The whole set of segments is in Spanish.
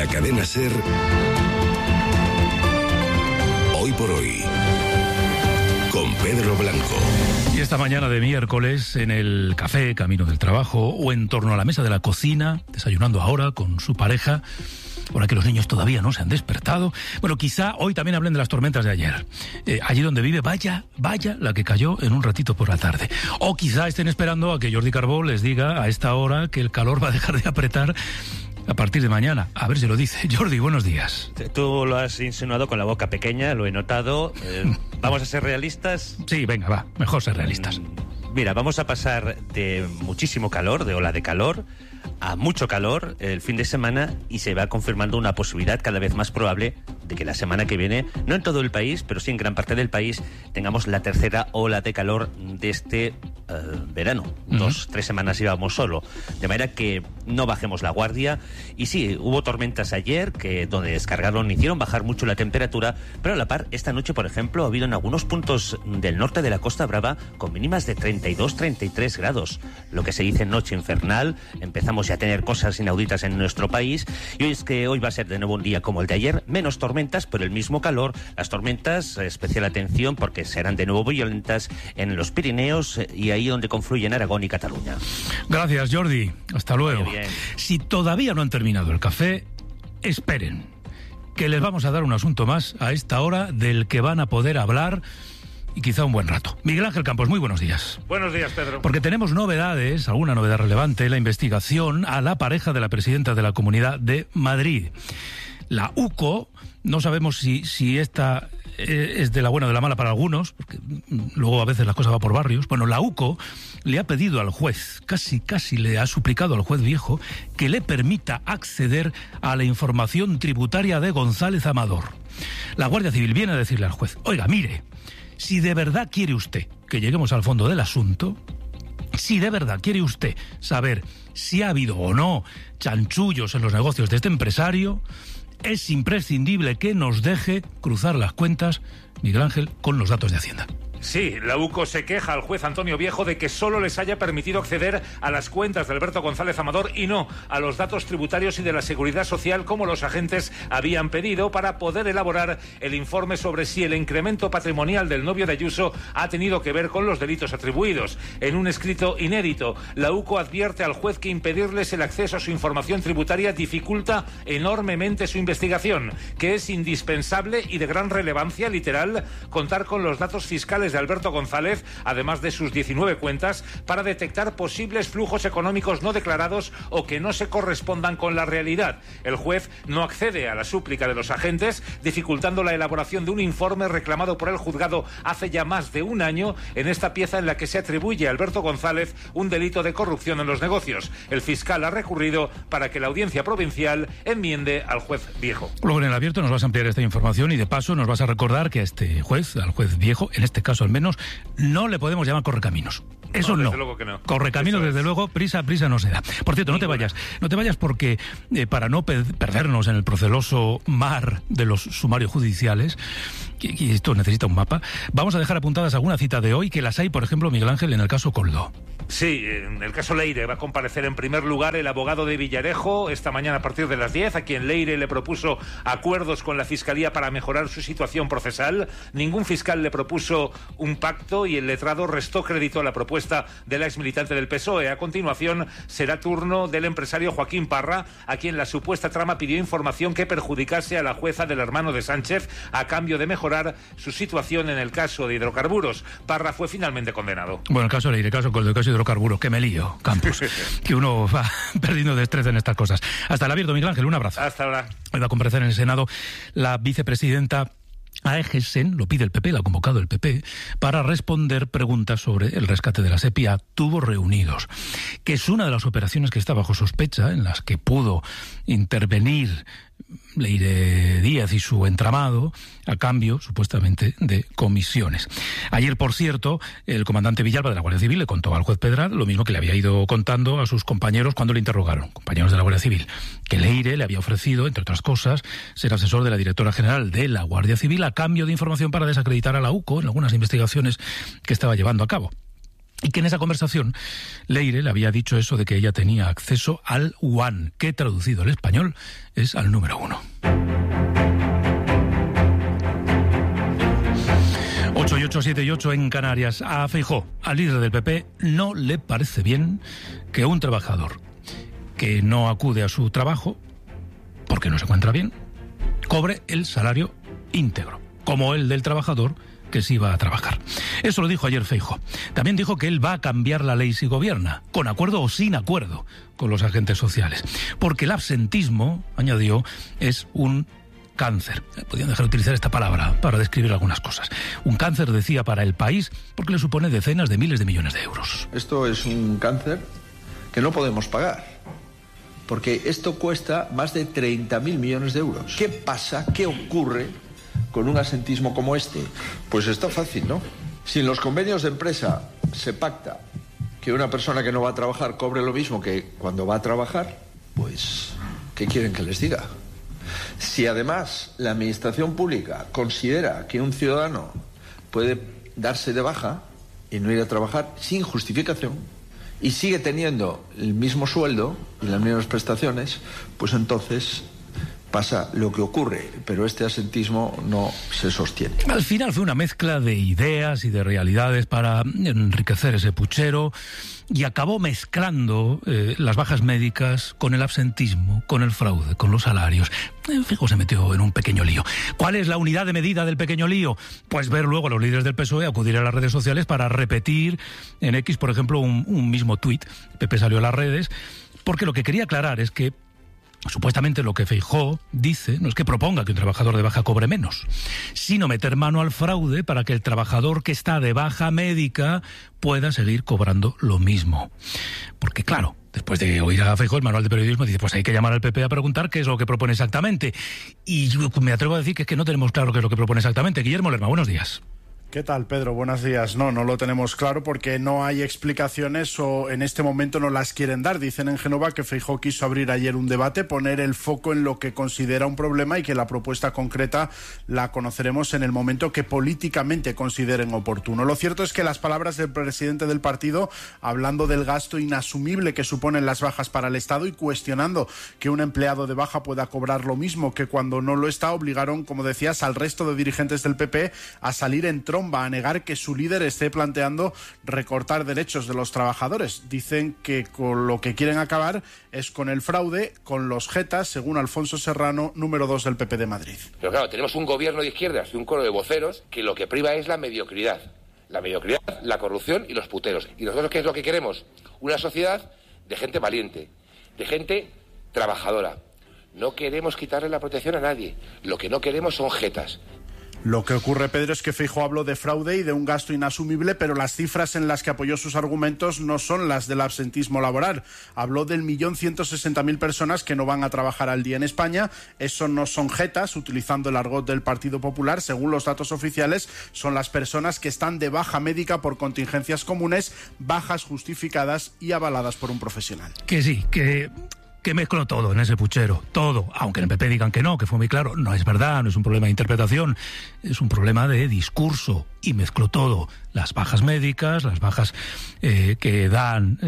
la cadena SER, Hoy por Hoy, con Pedro Blanco. Y esta mañana de miércoles, en el café, camino del trabajo, o en torno a la mesa de la cocina, desayunando ahora con su pareja, ahora que los niños todavía no se han despertado. Bueno, quizá hoy también hablen de las tormentas de ayer. Allí donde vive, vaya la que cayó en un ratito por la tarde. O quizá estén esperando a que Jordi Carbó les diga a esta hora que el calor va a dejar de apretar a partir de mañana. A ver si lo dice. Jordi, buenos días. Tú lo has insinuado con la boca pequeña, lo he notado. ¿Vamos a ser realistas? Sí, venga, va. Mejor ser realistas. Mira, vamos a pasar de muchísimo calor, de ola de calor, a mucho calor el fin de semana, y se va confirmando una posibilidad cada vez más probable de que la semana que viene, no en todo el país, pero sí en gran parte del país, tengamos la tercera ola de calor de este verano. 2-3 semanas llevamos solo. De manera que no bajemos la guardia. Y sí, hubo tormentas ayer donde descargaron, hicieron bajar mucho la temperatura, pero a la par, esta noche, por ejemplo, ha habido en algunos puntos del norte de la Costa Brava con mínimas de 32-33 grados. Lo que se dice noche infernal. Empezamos ya a tener cosas inauditas en nuestro país. Y hoy va a ser de nuevo un día como el de ayer. Menos tormentas, pero el mismo calor. Las tormentas, especial atención, porque serán de nuevo violentas en los Pirineos y ahí donde confluyen Aragón y Cataluña. Gracias, Jordi. Hasta luego. Muy bien. Si todavía no han terminado el café, esperen, que les vamos a dar un asunto más a esta hora del que van a poder hablar y quizá un buen rato. Miguel Ángel Campos, muy buenos días. Buenos días, Pedro. Porque tenemos novedades, alguna novedad relevante, la investigación a la pareja de la presidenta de la Comunidad de Madrid. La UCO, no sabemos si esta es de la buena o de la mala para algunos, porque luego a veces la cosa va por barrios. Bueno, la UCO le ha pedido al juez, casi le ha suplicado al juez viejo, que le permita acceder a la información tributaria de González Amador. La Guardia Civil viene a decirle al juez: oiga, mire, si de verdad quiere usted que lleguemos al fondo del asunto, si de verdad quiere usted saber si ha habido o no chanchullos en los negocios de este empresario, es imprescindible que nos deje cruzar las cuentas, Miguel Ángel, con los datos de Hacienda. Sí, la UCO se queja al juez Antonio Viejo de que solo les haya permitido acceder a las cuentas de Alberto González Amador y no a los datos tributarios y de la Seguridad Social, como los agentes habían pedido, para poder elaborar el informe sobre si el incremento patrimonial del novio de Ayuso ha tenido que ver con los delitos atribuidos. En un escrito inédito, la UCO advierte al juez que impedirles el acceso a su información tributaria dificulta enormemente su investigación, que es indispensable y de gran relevancia, literal, contar con los datos fiscales de Alberto González, además de sus 19 cuentas, para detectar posibles flujos económicos no declarados o que no se correspondan con la realidad. El juez no accede a la súplica de los agentes, dificultando la elaboración de un informe reclamado por el juzgado hace ya más de un año en esta pieza en la que se atribuye a Alberto González un delito de corrupción en los negocios. El fiscal ha recurrido para que la audiencia provincial enmiende al juez viejo. Luego en el abierto nos vas a ampliar esta información y de paso nos vas a recordar que a este juez, al juez viejo, en este caso al menos, no le podemos llamar correcaminos. Eso no. Desde luego que no. Correcaminos, desde luego, prisa no se da. Por cierto, no te vayas porque para no perdernos en el proceloso mar de los sumarios judiciales, y esto necesita un mapa, vamos a dejar apuntadas alguna cita de hoy, que las hay, por ejemplo, Miguel Ángel, en el caso Coldo. Sí, en el caso Leire va a comparecer en primer lugar el abogado de Villarejo esta mañana a partir de las 10, a quien Leire le propuso acuerdos con la Fiscalía para mejorar su situación procesal. Ningún fiscal le propuso un pacto y el letrado restó crédito a la propuesta de la exmilitante del PSOE. A continuación será turno del empresario Joaquín Parra, a quien la supuesta trama pidió información que perjudicase a la jueza del hermano de Sánchez a cambio de mejorar su situación en el caso de hidrocarburos. Parra fue finalmente condenado. Bueno, el caso Leire, caso Coldo, el caso hidrocarburos, que me lío, Campos, que uno va perdiendo destreza en estas cosas. Hasta el abierto, Miguel Ángel, un abrazo. Hasta ahora. Va a comparecer en el Senado la vicepresidenta Aegesen, lo pide el PP, lo ha convocado el PP, para responder preguntas sobre el rescate de la SEPI. Tubos reunidos, que es una de las operaciones que está bajo sospecha, en las que pudo intervenir Leire Díaz y su entramado a cambio, supuestamente, de comisiones. Ayer, por cierto, el comandante Villalba de la Guardia Civil le contó al juez Pedral lo mismo que le había ido contando a sus compañeros cuando le interrogaron, compañeros de la Guardia Civil, que Leire le había ofrecido, entre otras cosas, ser asesor de la directora general de la Guardia Civil a cambio de información para desacreditar a la UCO en algunas investigaciones que estaba llevando a cabo. Y que en esa conversación Leire le había dicho eso de que ella tenía acceso al One, que traducido al español es al número 1. 8 y 8, 7 y 8 en Canarias. A Feijóo, al líder del PP, no le parece bien que un trabajador que no acude a su trabajo, porque no se encuentra bien, cobre el salario íntegro, como el del trabajador que sí va a trabajar. Eso lo dijo ayer Feijóo. También dijo que él va a cambiar la ley si gobierna, con acuerdo o sin acuerdo con los agentes sociales. Porque el absentismo, añadió, es un cáncer. Podrían dejar de utilizar esta palabra para describir algunas cosas. Un cáncer, decía, para el país, porque le supone decenas de miles de millones de euros. Esto es un cáncer que no podemos pagar, porque esto cuesta más de 30.000 millones de euros. ¿Qué pasa? ¿Qué ocurre con un absentismo como este? Pues está fácil, ¿no? Si en los convenios de empresa se pacta que una persona que no va a trabajar cobre lo mismo que cuando va a trabajar, pues, ¿qué quieren que les diga? Si además la administración pública considera que un ciudadano puede darse de baja y no ir a trabajar sin justificación y sigue teniendo el mismo sueldo y las mismas prestaciones, pues entonces pasa lo que ocurre, pero este absentismo no se sostiene. Al final fue una mezcla de ideas y de realidades para enriquecer ese puchero y acabó mezclando las bajas médicas con el absentismo, con el fraude, con los salarios. Feijóo se metió en un pequeño lío. ¿Cuál es la unidad de medida del pequeño lío? Pues ver luego a los líderes del PSOE acudir a las redes sociales para repetir en X, por ejemplo, un mismo tuit. Pepe salió a las redes porque lo que quería aclarar es que supuestamente lo que Feijóo dice no es que proponga que un trabajador de baja cobre menos, sino meter mano al fraude para que el trabajador que está de baja médica pueda seguir cobrando lo mismo. Porque claro, después de oír a Feijóo, el manual de periodismo dice, pues hay que llamar al PP a preguntar qué es lo que propone exactamente. Y yo me atrevo a decir que es que no tenemos claro qué es lo que propone exactamente. Guillermo Lerma, buenos días. ¿Qué tal, Pedro? Buenos días. No lo tenemos claro porque no hay explicaciones o en este momento no las quieren dar. Dicen en Génova que Feijóo quiso abrir ayer un debate, poner el foco en lo que considera un problema y que la propuesta concreta la conoceremos en el momento que políticamente consideren oportuno. Lo cierto es que las palabras del presidente del partido, hablando del gasto inasumible que suponen las bajas para el Estado y cuestionando que un empleado de baja pueda cobrar lo mismo que cuando no lo está, obligaron, como decías, al resto de dirigentes del PP a salir en tromba, a negar que su líder esté planteando recortar derechos de los trabajadores. Dicen que con lo que quieren acabar es con el fraude, con los jetas, según Alfonso Serrano, número 2 del PP de Madrid. Pero claro, tenemos un gobierno de izquierdas y un coro de voceros que lo que priva es la mediocridad. La mediocridad, la corrupción y los puteros. ¿Y nosotros qué es lo que queremos? Una sociedad de gente valiente, de gente trabajadora. No queremos quitarle la protección a nadie. Lo que no queremos son jetas. Lo que ocurre, Pedro, es que Feijóo habló de fraude y de un gasto inasumible, pero las cifras en las que apoyó sus argumentos no son las del absentismo laboral. Habló del 1.160.000 personas que no van a trabajar al día en España. Eso no son jetas, utilizando el argot del Partido Popular. Según los datos oficiales, son las personas que están de baja médica por contingencias comunes, bajas justificadas y avaladas por un profesional. Que sí, que mezcló todo en ese puchero, todo, aunque en el PP digan que no, que fue muy claro, no es verdad, no es un problema de interpretación, es un problema de discurso, y mezcló todo, las bajas médicas, las bajas que dan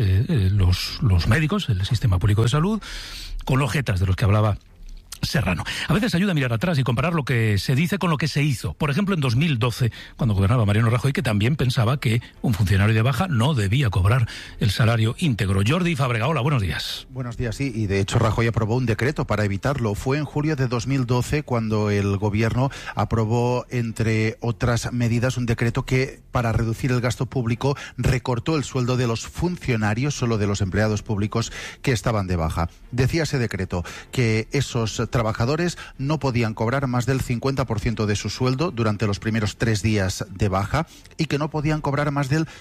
los médicos, el sistema público de salud, con los jetas de los que hablaba Serrano. A veces ayuda a mirar atrás y comparar lo que se dice con lo que se hizo. Por ejemplo, en 2012, cuando gobernaba Mariano Rajoy, que también pensaba que un funcionario de baja no debía cobrar el salario íntegro. Jordi Fabregaola, buenos días. Buenos días, sí, y de hecho Rajoy aprobó un decreto para evitarlo. Fue en julio de 2012 cuando el gobierno aprobó, entre otras medidas, un decreto que, para reducir el gasto público, recortó el sueldo de los funcionarios, solo de los empleados públicos que estaban de baja. Decía ese decreto que esos trabajadores no podían cobrar más del 50% de su sueldo durante los primeros 3 días de baja y que no podían cobrar más del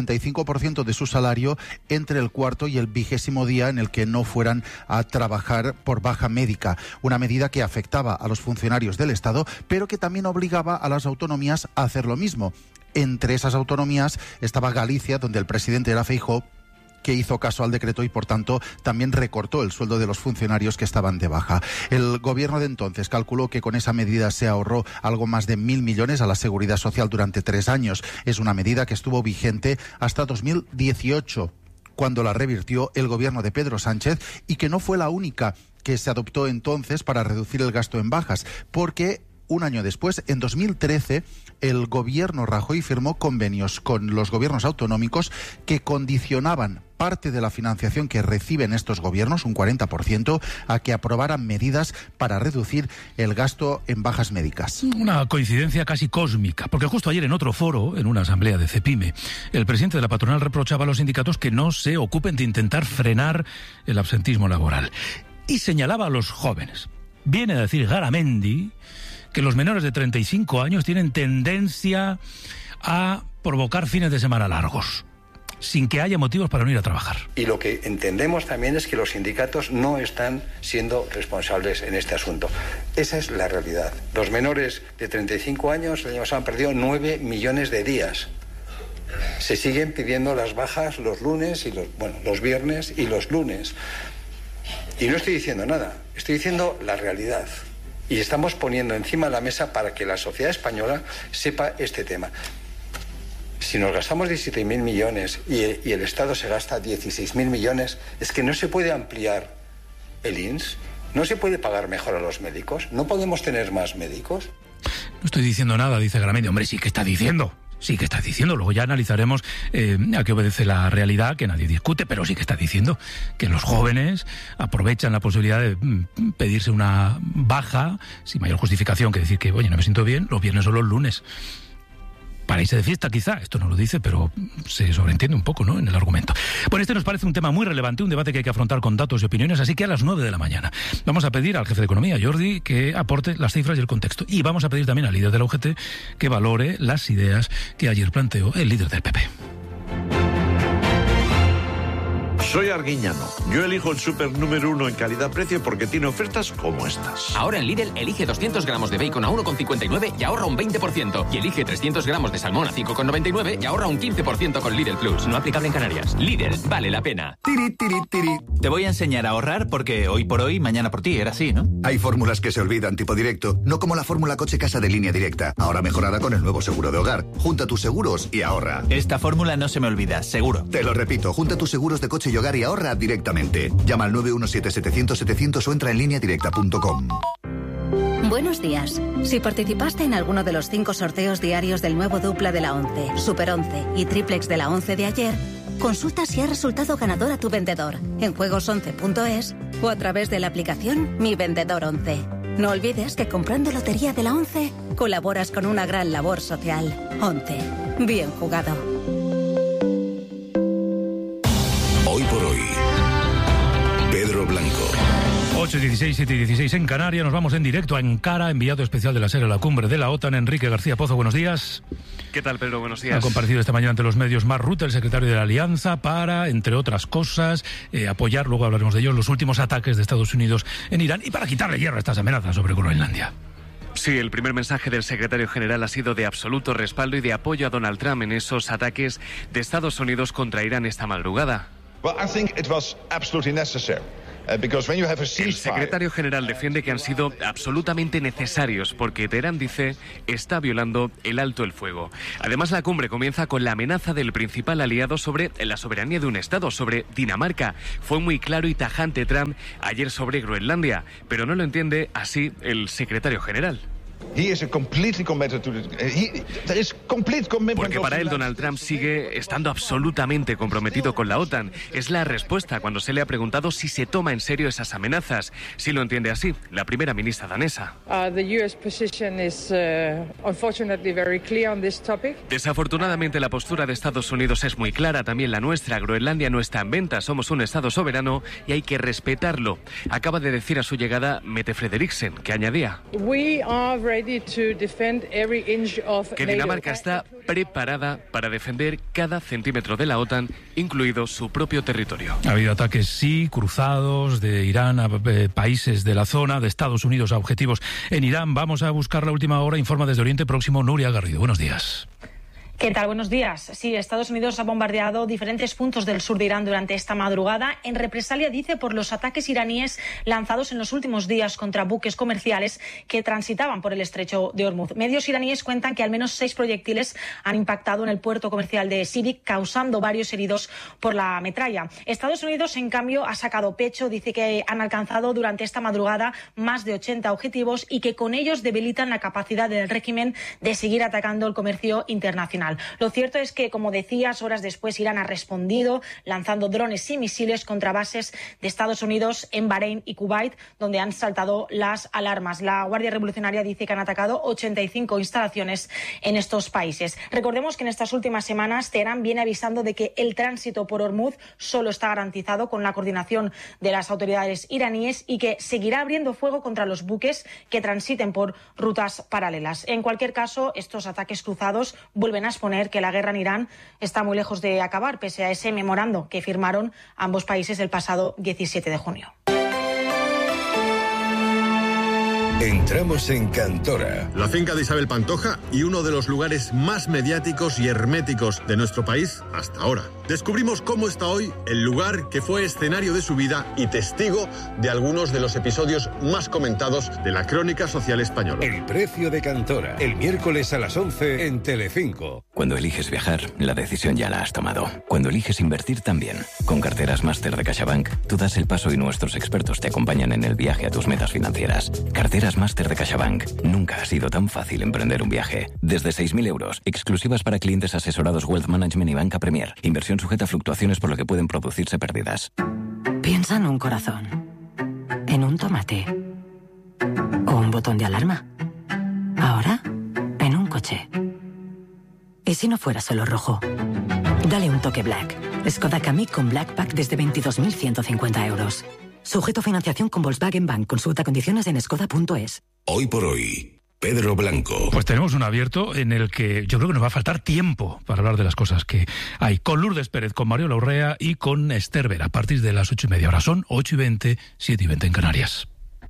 75% de su salario entre el cuarto y el 20º día en el que no fueran a trabajar por baja médica. Una medida que afectaba a los funcionarios del Estado, pero que también obligaba a las autonomías a hacer lo mismo. Entre esas autonomías estaba Galicia, donde el presidente era Feijóo, que hizo caso al decreto y, por tanto, también recortó el sueldo de los funcionarios que estaban de baja. El gobierno de entonces calculó que con esa medida se ahorró algo más de 1.000 millones a la Seguridad Social durante 3 años. Es una medida que estuvo vigente hasta 2018, cuando la revirtió el gobierno de Pedro Sánchez, y que no fue la única que se adoptó entonces para reducir el gasto en bajas, porque un año después, en 2013, el gobierno Rajoy firmó convenios con los gobiernos autonómicos que condicionaban parte de la financiación que reciben estos gobiernos, un 40%, a que aprobaran medidas para reducir el gasto en bajas médicas. Una coincidencia casi cósmica, porque justo ayer en otro foro, en una asamblea de CEPIME, el presidente de la patronal reprochaba a los sindicatos que no se ocupen de intentar frenar el absentismo laboral y señalaba a los jóvenes. Viene a decir Garamendi que los menores de 35 años tienen tendencia a provocar fines de semana largos, sin que haya motivos para no ir a trabajar. Y lo que entendemos también es que los sindicatos no están siendo responsables en este asunto. Esa es la realidad. Los menores de 35 años el año pasado han perdido 9 millones de días. Se siguen pidiendo las bajas los lunes y los viernes y los lunes. Y no estoy diciendo nada, estoy diciendo la realidad. Y estamos poniendo encima de la mesa para que la sociedad española sepa este tema. Si nos gastamos 17.000 millones y el Estado se gasta 16.000 millones, es que no se puede ampliar el INS, no se puede pagar mejor a los médicos, no podemos tener más médicos. No estoy diciendo nada, dice Garamendi. Hombre, sí que está diciendo. Sí que está diciendo, luego ya analizaremos a qué obedece la realidad, que nadie discute, pero sí que está diciendo que los jóvenes aprovechan la posibilidad de pedirse una baja sin mayor justificación que decir que, oye, no me siento bien, los viernes o los lunes. Para irse de fiesta, quizá. Esto no lo dice, pero se sobreentiende un poco, ¿no?, en el argumento. Bueno, este nos parece un tema muy relevante, un debate que hay que afrontar con datos y opiniones, así que a las 9 de la mañana vamos a pedir al jefe de Economía, Jordi, que aporte las cifras y el contexto. Y vamos a pedir también al líder de la UGT que valore las ideas que ayer planteó el líder del PP. Soy Arguiñano. Yo elijo el súper número 1 en calidad-precio porque tiene ofertas como estas. Ahora en Lidl elige 200 gramos de bacon a 1,59 y ahorra un 20%. Y elige 300 gramos de salmón a 5,99 y ahorra un 15% con Lidl Plus. No aplicable en Canarias. Lidl, vale la pena. Tiri, tiri, tiri. Te voy a enseñar a ahorrar porque hoy por hoy, mañana por ti. Era así, ¿no? Hay fórmulas que se olvidan, tipo directo. No como la fórmula coche-casa de Línea Directa. Ahora mejorada con el nuevo seguro de hogar. Junta tus seguros y ahorra. Esta fórmula no se me olvida, seguro. Te lo repito, junta tus seguros de coche y hogar y ahorra directamente. Llama al 917-700-700 o entra en lineadirecta.com. Buenos días. Si participaste en alguno de los 5 sorteos diarios del nuevo dupla de la 11, Super 11 y triplex de la 11 de ayer, consulta si ha resultado ganador a tu vendedor en juegos11.es o a través de la aplicación Mi Vendedor 11. No olvides que comprando Lotería de la 11 colaboras con una gran labor social. 11. Bien jugado. Hoy por hoy, Pedro Blanco. 8:16, 7:16 en Canarias. Nos vamos en directo a Ankara, enviado especial de la SER a la cumbre de la OTAN, Enrique García Pozo. Buenos días. ¿Qué tal, Pedro? Buenos días. Ha comparecido esta mañana ante los medios Mark Rutte, el secretario de la Alianza, para, entre otras cosas, apoyar, luego hablaremos de ellos, los últimos ataques de Estados Unidos en Irán y para quitarle hierro a estas amenazas sobre Groenlandia. Sí, el primer mensaje del secretario general ha sido de absoluto respaldo y de apoyo a Donald Trump en esos ataques de Estados Unidos contra Irán esta madrugada. El secretario general defiende que han sido absolutamente necesarios porque Teherán, dice, está violando el alto el fuego. Además, la cumbre comienza con la amenaza del principal aliado sobre la soberanía de un Estado, sobre Dinamarca. Fue muy claro y tajante Trump ayer sobre Groenlandia, pero no lo entiende así el secretario general. Porque para él Donald Trump sigue estando absolutamente comprometido con la OTAN. Es la respuesta cuando se le ha preguntado si se toma en serio esas amenazas. Si lo entiende así, la primera ministra danesa. Desafortunadamente la postura de Estados Unidos es muy clara, también la nuestra. Groenlandia no está en venta, somos un Estado soberano y hay que respetarlo. Acaba de decir a su llegada Mette Frederiksen, que añadía que Dinamarca está preparada para defender cada centímetro de la OTAN, incluido su propio territorio. Ha habido ataques, sí, cruzados de Irán a países de la zona, de Estados Unidos a objetivos en Irán. Vamos a buscar la última hora. Informa desde Oriente Próximo Nuria Garrido. Buenos días. ¿Qué tal? Buenos días. Sí, Estados Unidos ha bombardeado diferentes puntos del sur de Irán durante esta madrugada en represalia, dice, por los ataques iraníes lanzados en los últimos días contra buques comerciales que transitaban por el estrecho de Hormuz. Medios iraníes cuentan que al menos 6 proyectiles han impactado en el puerto comercial de Sirik, causando varios heridos por la metralla. Estados Unidos, en cambio, ha sacado pecho, dice que han alcanzado durante esta madrugada más de 80 objetivos y que con ellos debilitan la capacidad del régimen de seguir atacando el comercio internacional. Lo cierto es que, como decías, horas después Irán ha respondido lanzando drones y misiles contra bases de Estados Unidos en Bahrein y Kuwait, donde han saltado las alarmas. La Guardia Revolucionaria dice que han atacado 85 instalaciones en estos países. Recordemos que en estas últimas semanas Teherán viene avisando de que el tránsito por Hormuz solo está garantizado con la coordinación de las autoridades iraníes y que seguirá abriendo fuego contra los buques que transiten por rutas paralelas. En cualquier caso, estos ataques cruzados vuelven a exponer que la guerra en Irán está muy lejos de acabar, pese a ese memorando que firmaron ambos países el pasado 17 de junio. Entramos en Cantora. La finca de Isabel Pantoja y uno de los lugares más mediáticos y herméticos de nuestro país hasta ahora. Descubrimos cómo está hoy el lugar que fue escenario de su vida y testigo de algunos de los episodios más comentados de la crónica social española. El precio de Cantora, el miércoles a las 11 en Telecinco. Cuando eliges viajar, la decisión ya la has tomado. Cuando eliges invertir, también. Con Carteras Máster de CaixaBank, tú das el paso y nuestros expertos te acompañan en el viaje a tus metas financieras. Carteras Máster de CaixaBank. Nunca ha sido tan fácil emprender un viaje. Desde 6.000 euros, exclusivas para clientes asesorados Wealth Management y Banca Premier. Inversión sujeta a fluctuaciones por lo que pueden producirse pérdidas. Piensa en un corazón, en un tomate o un botón de alarma. Ahora, en un coche. ¿Y si no fuera solo rojo? Dale un toque Black. Skoda Kamiq con Black Pack desde 22.150 euros. Sujeto a financiación con Volkswagen Bank. Consulta condiciones en skoda.es. Hoy por hoy, Pedro Blanco. Pues tenemos un abierto en el que yo creo que nos va a faltar tiempo para hablar de las cosas que hay. Con Lourdes Pérez, con Mario Urrea y con Esther Vera, a partir de las 8:30. Ahora son 8:20, 7:20 en Canarias.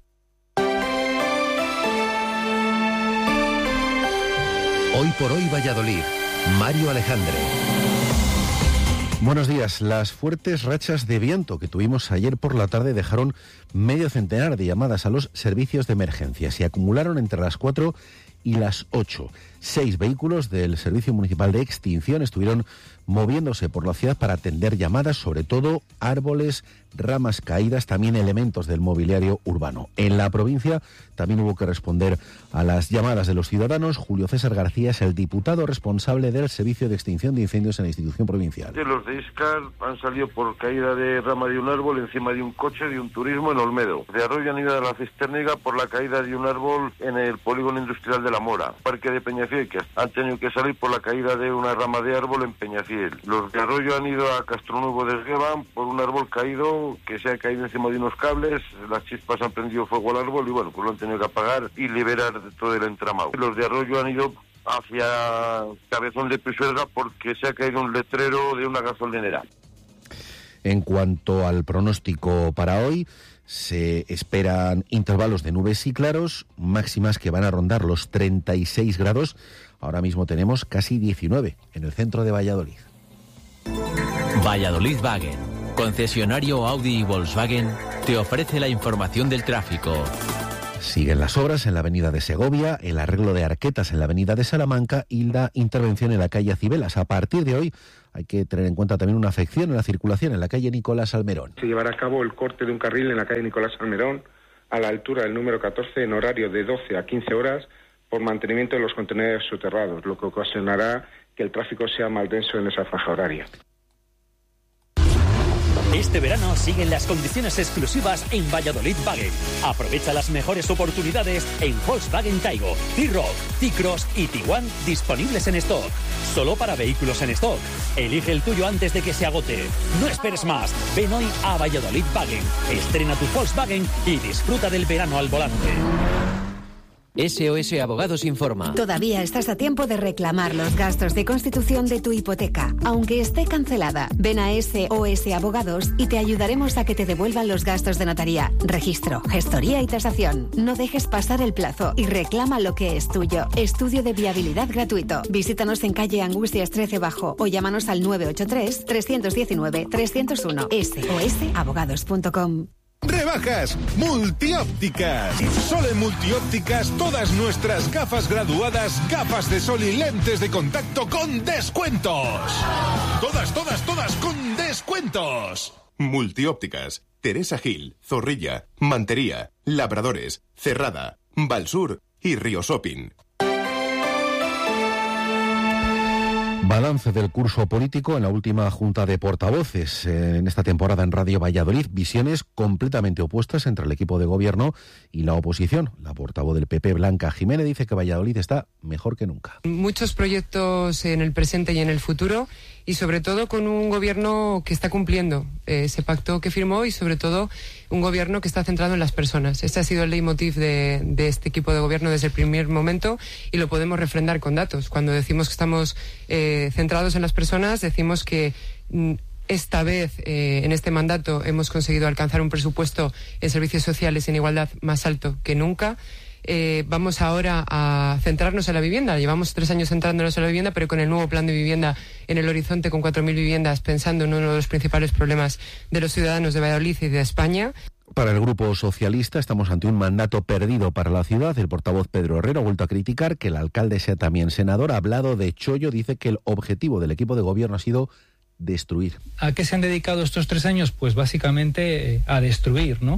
Hoy por hoy Valladolid, Mario Alejandre. Buenos días. Las fuertes rachas de viento que tuvimos ayer por la tarde dejaron medio centenar de llamadas a los servicios de emergencia. Se acumularon entre las 4 y las 8. 6 vehículos del Servicio Municipal de Extinción estuvieron moviéndose por la ciudad para atender llamadas, sobre todo árboles, ramas caídas, también elementos del mobiliario urbano. En la provincia también hubo que responder a las llamadas de los ciudadanos. Julio César García es el diputado responsable del Servicio de Extinción de Incendios en la institución provincial. Los de Iscar han salido por caída de rama de un árbol encima de un coche de un turismo en Olmedo. De Arroyo han ido a la Cisterniga por la caída de un árbol en el polígono industrial de La Mora. Parque de Peñafiel, que han tenido que salir por la caída de una rama de árbol en Peñafiel. Los de Arroyo han ido a Castronuevo de Esgueva por un árbol caído que se ha caído encima de unos cables. Las chispas han prendido fuego al árbol y bueno, pues lo han tenido que apagar y liberar todo el entramado. Los de Arroyo han ido hacia Cabezón de Pisuerga porque se ha caído un letrero de una gasolinera. En cuanto al pronóstico para hoy, se esperan intervalos de nubes y claros, máximas que van a rondar los 36 grados. Ahora mismo tenemos casi 19 en el centro de Valladolid. Valladolid Wagen, concesionario Audi y Volkswagen, te ofrece la información del tráfico. Siguen las obras en la avenida de Segovia, el arreglo de arquetas en la avenida de Salamanca y la intervención en la calle Cibelas. A partir de hoy hay que tener en cuenta también una afección en la circulación en la calle Nicolás Almerón. Se llevará a cabo el corte de un carril en la calle Nicolás Almerón a la altura del número 14 en horario de 12 a 15 horas por mantenimiento de los contenedores soterrados, lo que ocasionará que el tráfico sea más denso en esa franja horaria. Este verano siguen las condiciones exclusivas en Valladolid Wagen. Aprovecha las mejores oportunidades en Volkswagen Taigo, T-Roc, T-Cross y Tiguan disponibles en stock. Solo para vehículos en stock. Elige el tuyo antes de que se agote. No esperes más. Ven hoy a Valladolid Wagen. Estrena tu Volkswagen y disfruta del verano al volante. SOS Abogados informa. Todavía estás a tiempo de reclamar los gastos de constitución de tu hipoteca, aunque esté cancelada. Ven a SOS Abogados y te ayudaremos a que te devuelvan los gastos de notaría, registro, gestoría y tasación. No dejes pasar el plazo y reclama lo que es tuyo. Estudio de viabilidad gratuito. Visítanos en calle Angustias 13 Bajo o llámanos al 983 319 301. sosabogados.com. Rebajas Multiópticas. Solo en Multiópticas todas nuestras gafas graduadas, gafas de sol y lentes de contacto con descuentos. Todas con descuentos. Multiópticas. Teresa Gil, Zorrilla, Mantería, Labradores, Cerrada, Valsur y Río Shopping. Balance del curso político en la última junta de portavoces en esta temporada en Radio Valladolid. Visiones completamente opuestas entre el equipo de gobierno y la oposición. La portavoz del PP, Blanca Jiménez, dice que Valladolid está mejor que nunca. Muchos proyectos en el presente y en el futuro, y sobre todo con un gobierno que está cumpliendo ese pacto que firmó, y sobre todo un gobierno que está centrado en las personas. Este ha sido el leitmotiv de este equipo de gobierno desde el primer momento, y lo podemos refrendar con datos. Cuando decimos que estamos centrados en las personas, decimos que esta vez, en este mandato, hemos conseguido alcanzar un presupuesto en servicios sociales en igualdad más alto que nunca. Vamos ahora a centrarnos en la vivienda. Llevamos 3 años centrándonos en la vivienda, pero con el nuevo plan de vivienda en el horizonte, con 4.000 viviendas, pensando en uno de los principales problemas de los ciudadanos de Valladolid y de España. Para el Grupo Socialista estamos ante un mandato perdido para la ciudad. El portavoz Pedro Herrero ha vuelto a criticar que el alcalde sea también senador. Ha hablado de chollo, dice que el objetivo del equipo de gobierno ha sido destruir. ¿A qué se han dedicado estos 3 años? Pues básicamente a destruir, ¿no?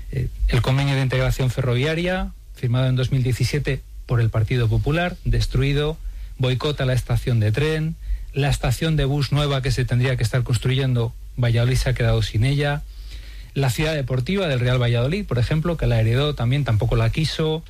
El convenio de integración ferroviaria, firmado en 2017 por el Partido Popular, destruido. Boicota la estación de tren, la estación de bus nueva que se tendría que estar construyendo, Valladolid se ha quedado sin ella. La ciudad deportiva del Real Valladolid, por ejemplo, que la heredó también, tampoco la quiso.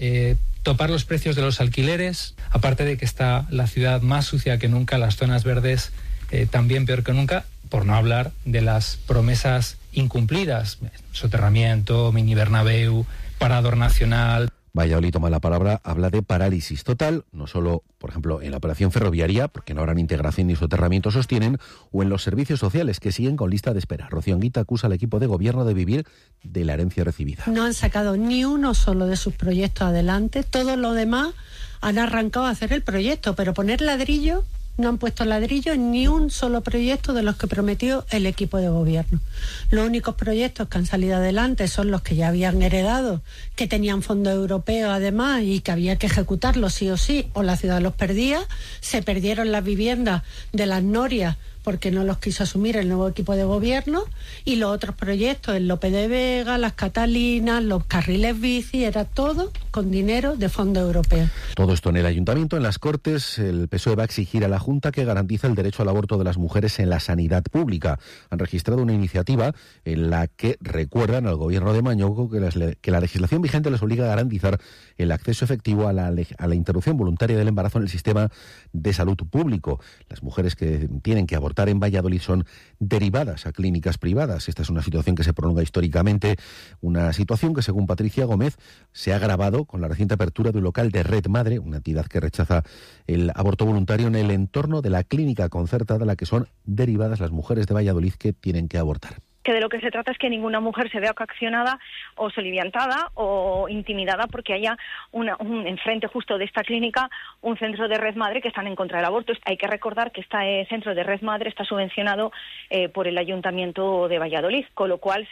Topar los precios de los alquileres, aparte de que está la ciudad más sucia que nunca, las zonas verdes también peor que nunca, por no hablar de las promesas incumplidas, soterramiento, mini Bernabéu, Parador Nacional. Valladolid toma la palabra, habla de parálisis total, no solo, por ejemplo, en la operación ferroviaria, porque no habrán integración ni soterramiento, sostienen, o en los servicios sociales, que siguen con lista de espera. Rocío Anguita acusa al equipo de gobierno de vivir de la herencia recibida. No han sacado ni uno solo de sus proyectos adelante, todo lo demás han arrancado a hacer el proyecto, pero poner ladrillo, no han puesto ladrillo en ni un solo proyecto de los que prometió el equipo de gobierno. Los únicos proyectos que han salido adelante son los que ya habían heredado, que tenían fondos europeos además y que había que ejecutarlos sí o sí, o la ciudad los perdía. Se perdieron las viviendas de las norias porque no los quiso asumir el nuevo equipo de gobierno, y los otros proyectos, el Lope de Vega, las Catalinas, los carriles bici, era todo con dinero de fondo europeo. Todo esto en el Ayuntamiento. En las Cortes, el PSOE va a exigir a la Junta que garantice el derecho al aborto de las mujeres en la sanidad pública. Han registrado una iniciativa en la que recuerdan al gobierno de Mañoco que la legislación vigente les obliga a garantizar el acceso efectivo a la interrupción voluntaria del embarazo en el sistema de salud público. Las mujeres que tienen que abortar en Valladolid son derivadas a clínicas privadas. Esta es una situación que se prolonga históricamente, una situación que, según Patricia Gómez, se ha agravado con la reciente apertura de un local de Red Madre, una entidad que rechaza el aborto voluntario en el entorno de la clínica concertada a la que son derivadas las mujeres de Valladolid que tienen que abortar. Que de lo que se trata es que ninguna mujer se vea coaccionada o soliviantada o intimidada porque haya enfrente justo de esta clínica un centro de Red Madre que están en contra del aborto. Hay que recordar que este centro de Red Madre está subvencionado por el Ayuntamiento de Valladolid, con lo cual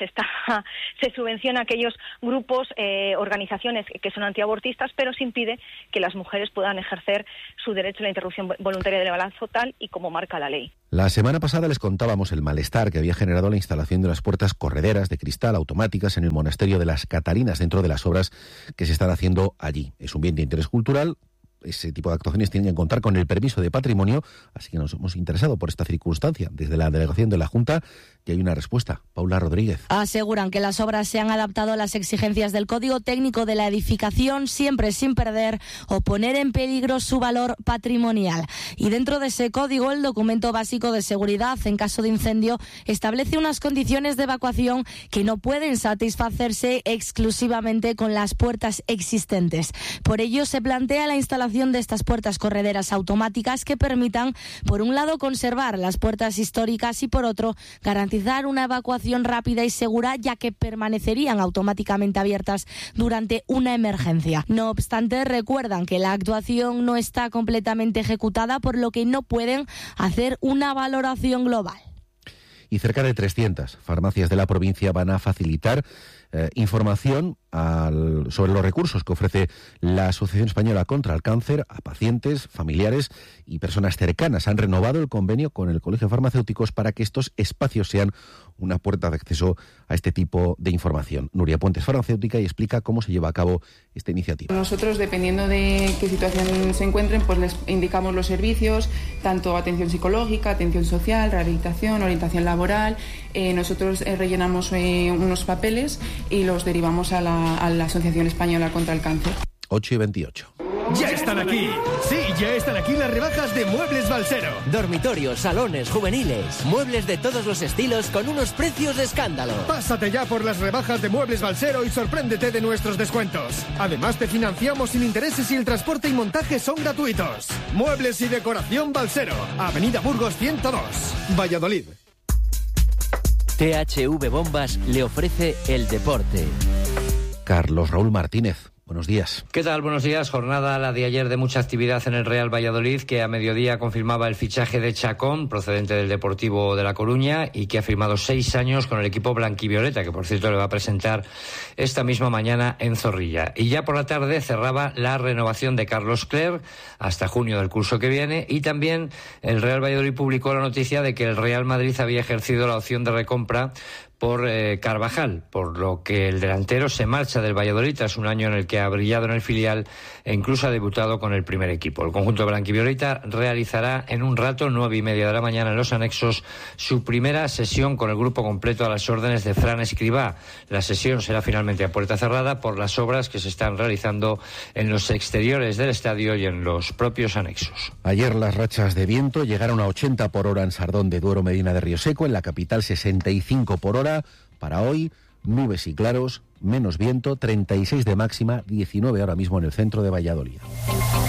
se subvenciona a aquellos grupos, organizaciones que son antiabortistas, pero se impide que las mujeres puedan ejercer su derecho a la interrupción voluntaria del embarazo tal y como marca la ley. La semana pasada les contábamos el malestar que había generado la instalación de las puertas correderas de cristal automáticas en el monasterio de las Catalinas dentro de las obras que se están haciendo allí. Es un bien de interés cultural, ese tipo de actuaciones tienen que contar con el permiso de patrimonio, así que nos hemos interesado por esta circunstancia. Desde la delegación de la Junta ya hay una respuesta. Paula Rodríguez. Aseguran que las obras se han adaptado a las exigencias del Código Técnico de la Edificación, siempre sin perder o poner en peligro su valor patrimonial. Y dentro de ese código, el documento básico de seguridad en caso de incendio establece unas condiciones de evacuación que no pueden satisfacerse exclusivamente con las puertas existentes. Por ello, se plantea la instalación de estas puertas correderas automáticas que permitan, por un lado, conservar las puertas históricas y, por otro, garantizar una evacuación rápida y segura, ya que permanecerían automáticamente abiertas durante una emergencia. No obstante, recuerdan que la actuación no está completamente ejecutada, por lo que no pueden hacer una valoración global. Y cerca de 300 farmacias de la provincia van a facilitar información sobre los recursos que ofrece la Asociación Española contra el Cáncer a pacientes, familiares y personas cercanas. Han renovado el convenio con el Colegio de Farmacéuticos para que estos espacios sean una puerta de acceso a este tipo de información. Nuria Puentes, farmacéutica, y explica cómo se lleva a cabo esta iniciativa. Nosotros, dependiendo de qué situación se encuentren, pues les indicamos los servicios, tanto atención psicológica, atención social, rehabilitación, orientación laboral. Nosotros rellenamos unos papeles y los derivamos a la Asociación Española contra el Cáncer. 8:28. ¡Ya están aquí! Sí, ya están aquí las rebajas de Muebles Balsero. Dormitorios, salones, juveniles, muebles de todos los estilos con unos precios de escándalo. Pásate ya por las rebajas de Muebles Balsero y sorpréndete de nuestros descuentos. Además, te financiamos sin intereses y el transporte y montaje son gratuitos. Muebles y decoración Balsero, Avenida Burgos 102, Valladolid. THV Bombas le ofrece el deporte. Carlos Raúl Martínez. Buenos días. ¿Qué tal? Buenos días. Jornada, la de ayer, de mucha actividad en el Real Valladolid, que a mediodía confirmaba el fichaje de Chacón, procedente del Deportivo de La Coruña, y que ha firmado 6 años con el equipo blanquivioleta, que por cierto le va a presentar esta misma mañana en Zorrilla. Y ya por la tarde cerraba la renovación de Carlos Clerc hasta junio del curso que viene, y también el Real Valladolid publicó la noticia de que el Real Madrid había ejercido la opción de recompra por Carvajal, por lo que el delantero se marcha del Valladolid tras un año en el que ha brillado en el filial e incluso ha debutado con el primer equipo. El conjunto blanquivioleta realizará en un rato, 9:30 de la mañana, en los anexos, su primera sesión con el grupo completo a las órdenes de Fran Escribá. La sesión será finalmente a puerta cerrada por las obras que se están realizando en los exteriores del estadio y en los propios anexos. Ayer las rachas de viento llegaron a 80 por hora en Sardón de Duero, Medina de Rioseco, en la capital 65 por hora. Para hoy, nubes y claros, menos viento, 36 de máxima, 19 ahora mismo en el centro de Valladolid.